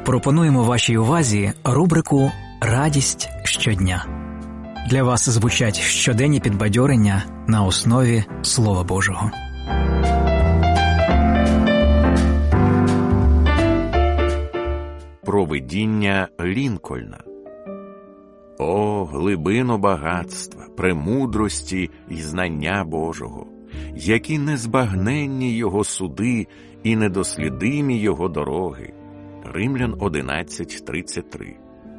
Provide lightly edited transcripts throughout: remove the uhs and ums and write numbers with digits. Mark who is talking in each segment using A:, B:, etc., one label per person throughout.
A: Пропонуємо вашій увазі рубрику «Радість щодня». Для вас звучать щоденні підбадьорення на основі Слова Божого.
B: Провидіння Лінкольна. О, глибино багатства, премудрості й знання Божого! Які незбагненні його суди і недослідимі його дороги. Римлян 11:33.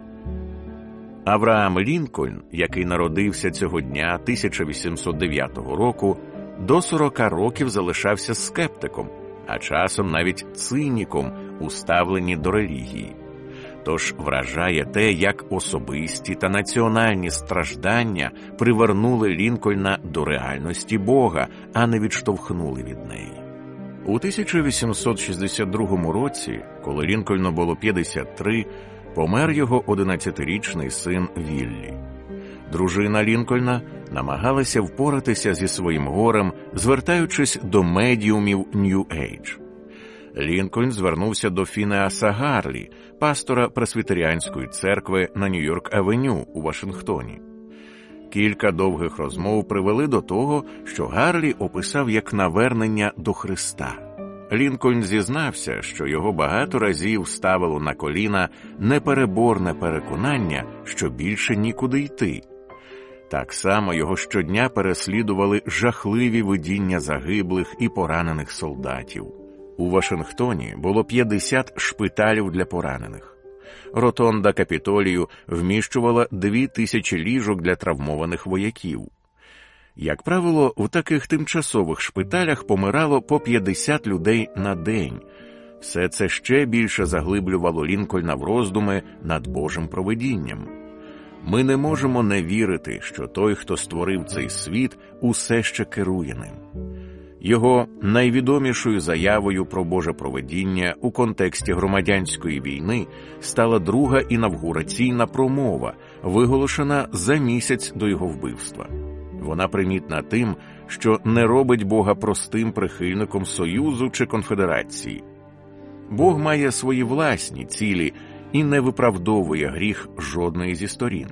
B: Авраам Лінкольн, який народився цього дня 1809 року, до 40 років залишався скептиком, а часом навіть циніком у ставленні до релігії. Тож вражає те, як особисті та національні страждання привернули Лінкольна до реальності Бога, а не відштовхнули від неї. У 1862 році, коли Лінкольну було 53, помер його 11-річний син Віллі. Дружина Лінкольна намагалася впоратися зі своїм горем, звертаючись до медіумів Нью-Ейдж. Лінкольн звернувся до Фінеаса Гарлі, пастора Пресвітеріанської церкви на Нью-Йорк-авеню у Вашингтоні. Кілька довгих розмов привели до того, що Гарлі описав як навернення до Христа. Лінкольн зізнався, що його багато разів ставило на коліна непереборне переконання, що більше нікуди йти. Так само його щодня переслідували жахливі видіння загиблих і поранених солдатів. У Вашингтоні було 50 шпиталів для поранених. Ротонда Капітолію вміщувала 2000 ліжок для травмованих вояків. Як правило, в таких тимчасових шпиталях помирало по 50 людей на день. Все це ще більше заглиблювало Лінкольна в роздуми над Божим провидінням. Ми не можемо не вірити, що той, хто створив цей світ, усе ще керує ним. Його найвідомішою заявою про Боже провидіння у контексті громадянської війни стала друга інавгураційна промова, виголошена за місяць до його вбивства. Вона примітна тим, що не робить Бога простим прихильником Союзу чи Конфедерації. Бог має свої власні цілі і не виправдовує гріх жодної зі сторін.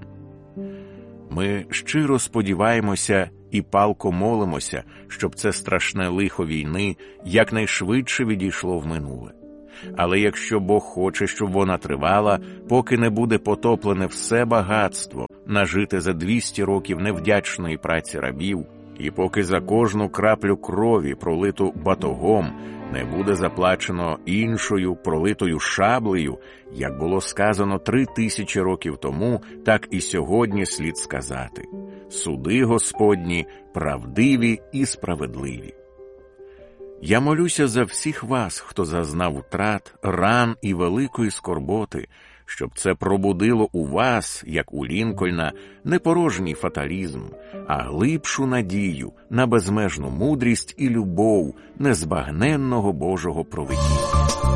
B: Ми щиро сподіваємося і палко молимося, щоб це страшне лихо війни якнайшвидше відійшло в минуле. Але якщо Бог хоче, щоб вона тривала, поки не буде потоплене все багатство, нажите за 200 років невдячної праці рабів, і поки за кожну краплю крові, пролиту батогом, не буде заплачено іншою, пролитою шаблею, як було сказано 3000 років тому, так і сьогодні слід сказати: суди Господні правдиві і справедливі. Я молюся за всіх вас, хто зазнав втрат, ран і великої скорботи, щоб це пробудило у вас, як у Лінкольна, не порожній фаталізм, а глибшу надію на безмежну мудрість і любов незбагненного Божого провидіння.